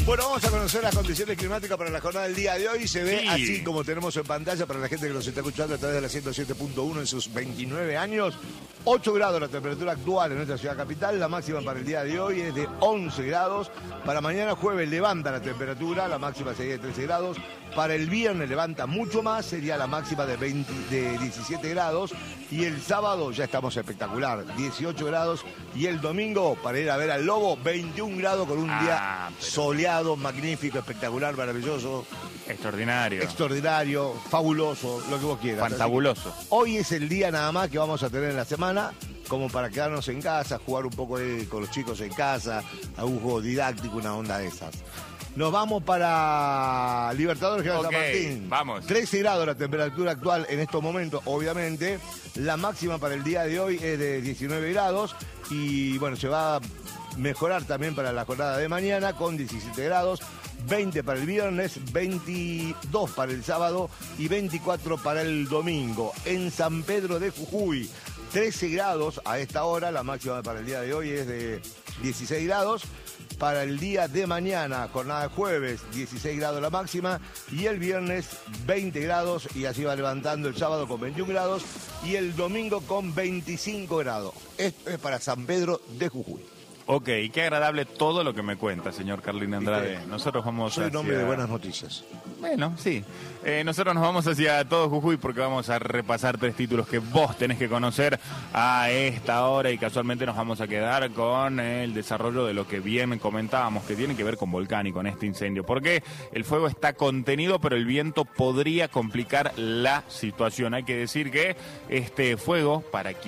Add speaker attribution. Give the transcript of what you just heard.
Speaker 1: Bueno, vamos a conocer las condiciones climáticas para la jornada del día de hoy. Se ve así como tenemos en pantalla para la gente que nos está escuchando a través de la 107.1 en sus 29 años. 8 grados la temperatura actual en nuestra ciudad capital. La máxima para el día de hoy es de 11 grados. Para mañana jueves levanta la temperatura, la máxima sería de 13 grados. Para el viernes levanta mucho más, sería la máxima de 17 grados. Y el sábado ya estamos espectacular, 18 grados. Y el domingo, para ir a ver al Lobo, 21 grados con un día soleado, magnífico, espectacular, maravilloso.
Speaker 2: Extraordinario,
Speaker 1: fabuloso, lo que vos quieras.
Speaker 2: Fantabuloso.
Speaker 1: Hoy es el día nada más que vamos a tener en la semana, como para quedarnos en casa, jugar un poco con los chicos en casa, algún juego didáctico, una onda de esas. Nos vamos para Libertadores General San Martín.
Speaker 2: Vamos.
Speaker 1: 13 grados la temperatura actual en estos momentos, obviamente. La máxima para el día de hoy es de 19 grados. Y bueno, se va a mejorar también para la jornada de mañana con 17 grados. 20 para el viernes, 22 para el sábado y 24 para el domingo. En San Pedro de Jujuy, 13 grados a esta hora. La máxima para el día de hoy es de 16 grados. Para el día de mañana, jornada de jueves, 16 grados la máxima. Y el viernes, 20 grados. Y así va levantando el sábado con 21 grados. Y el domingo con 25 grados. Esto es para San Pedro de Jujuy.
Speaker 2: Ok, qué agradable todo lo que me cuenta, señor Carlín Andrade. Nosotros vamos
Speaker 1: Soy un hombre de buenas noticias.
Speaker 2: Bueno, sí. Nosotros nos vamos hacia todo Jujuy porque vamos a repasar 3 títulos que vos tenés que conocer a esta hora y casualmente nos vamos a quedar con el desarrollo de lo que bien comentábamos, que tiene que ver con Volcán y con este incendio. Porque el fuego está contenido, pero el viento podría complicar la situación. Hay que decir que este fuego, para quien